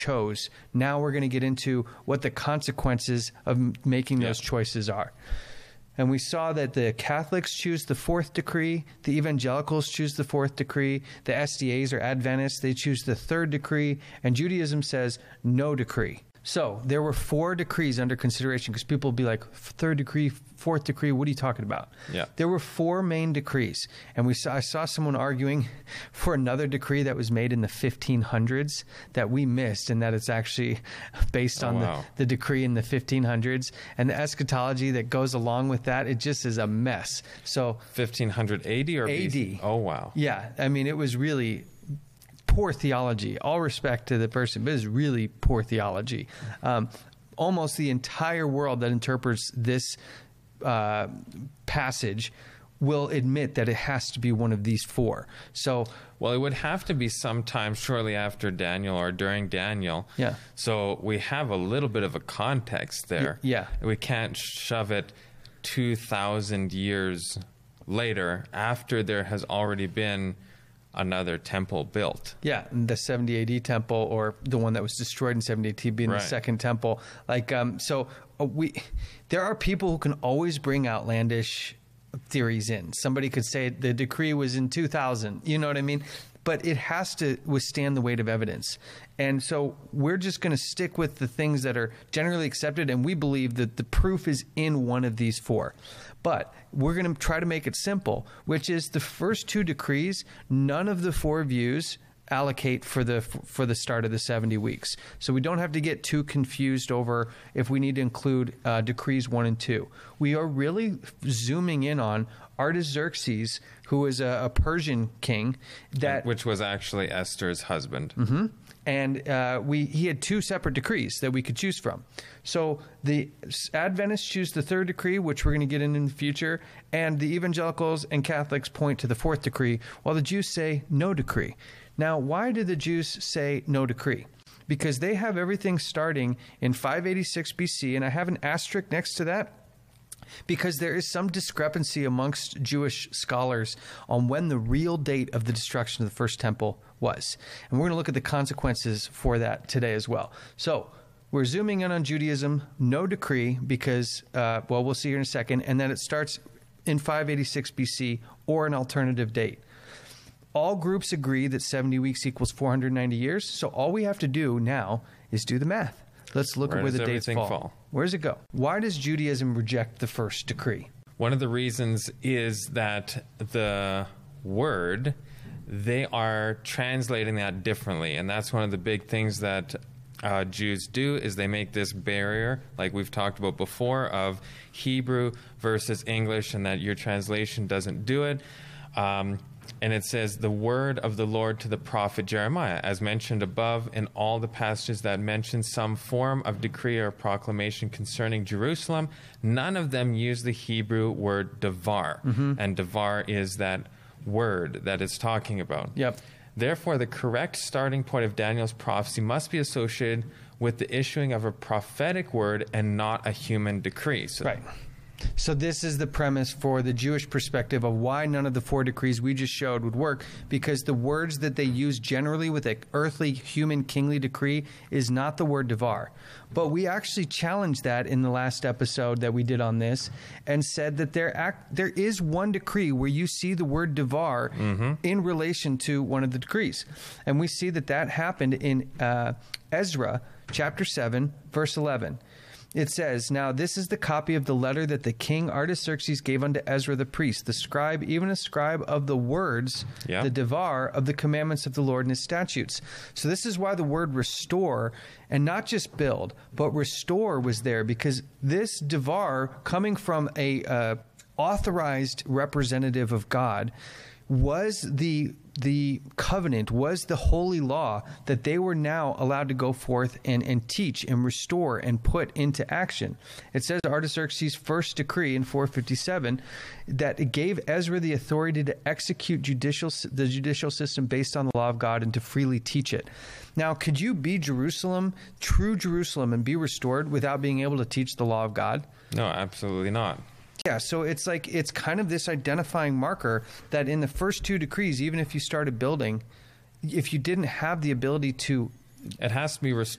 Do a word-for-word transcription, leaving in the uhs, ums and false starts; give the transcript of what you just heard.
chose. Now we're going to get into what the consequences of m- making Yeah. those choices are. And we saw that the Catholics choose the fourth decree, the evangelicals choose the fourth decree, the S D As or Adventists, they choose the third decree, and Judaism says no decree. So there were four decrees under consideration, because people will be like, third decree, fourth decree, what are you talking about? Yeah. There were four main decrees, and we saw, I saw someone arguing for another decree that was made in the fifteen hundreds that we missed, and that it's actually based Oh, on wow. the, the decree in the fifteen hundreds, and the eschatology that goes along with that. It just is a mess. So fifteen hundred A D or A B C? D. Oh, wow. yeah, I mean, it was really poor theology. All respect to the person, but it's really poor theology. Um, almost the entire world that interprets this uh, passage will admit that it has to be one of these four. So, Well, it would have to be sometime shortly after Daniel or during Daniel. Yeah. So we have a little bit of a context there. Y- yeah. We can't shove it two thousand years later after there has already been another temple built. yeah, the seventy A D temple, or the one that was destroyed in seventy A D being Right. the second temple. Like, um, so uh, we, there are people who can always bring outlandish theories in. Somebody could say the decree was in two thousand, you know what I mean? But it has to withstand the weight of evidence. And so we're just going to stick with the things that are generally accepted, and we believe that the proof is in one of these four. But we're going to try to make it simple, which is the first two decrees, none of the four views allocate for the for the start of the seventy weeks. So we don't have to get too confused over if we need to include uh, decrees one and two. We are really zooming in on Artaxerxes, who is a, a Persian king that Which was actually Esther's husband. Mm-hmm. And uh, we he had two separate decrees that we could choose from. So the Adventists choose the third decree, which we're going to get in in the future, and the evangelicals and Catholics point to the fourth decree, while the Jews say no decree. Now, why did the Jews say no decree? Because they have everything starting in five eighty-six B C, and I have an asterisk next to that, because there is some discrepancy amongst Jewish scholars on when the real date of the destruction of the first temple was. And we're going to look at the consequences for that today as well. So we're zooming in on Judaism, no decree, because, uh, well, we'll see here in a second, and then it starts in five eighty-six B C or an alternative date. All groups agree that seventy weeks equals four hundred ninety years, so all we have to do now is do the math. Let's look Where at where does the dates everything fall. fall? Where does it go? Why does Judaism reject the first decree? One of the reasons is that the word, they are translating that differently. And that's one of the big things that uh, Jews do, is they make this barrier, like we've talked about before, of Hebrew versus English, and that your translation doesn't do it. Um, And it says, the word of the Lord to the prophet Jeremiah, as mentioned above, in all the passages that mention some form of decree or proclamation concerning Jerusalem, none of them use the Hebrew word devar. Mm-hmm. And devar is that word that it's talking about. Yep. Therefore, the correct starting point of Daniel's prophecy must be associated with the issuing of a prophetic word and not a human decree. So, Right. So this is the premise for the Jewish perspective of why none of the four decrees we just showed would work, because the words that they use generally with an earthly, human, kingly decree is not the word devar. But we actually challenged that in the last episode that we did on this, and said that there act, there is one decree where you see the word devar mm-hmm. in relation to one of the decrees. And we see that that happened in uh, Ezra chapter seven, verse eleven. It says, "Now this is the copy of the letter that the king Artaxerxes gave unto Ezra the priest, the scribe, even a scribe of the words, yeah. the devar of the commandments of the Lord and his statutes." So this is why the word restore, and not just build, but restore was there, because this devar, coming from a uh, authorized representative of God, was the the covenant, was the holy law that they were now allowed to go forth and, and teach and restore and put into action. It says Artaxerxes' first decree in four fifty-seven that it gave Ezra the authority to execute judicial the judicial system based on the law of God and to freely teach it. Now, could you be Jerusalem, true Jerusalem, and be restored without being able to teach the law of God? No, absolutely not. Yeah, so it's like, it's kind of this identifying marker that in the first two decrees, even if you started building, if you didn't have the ability to... It has to be restored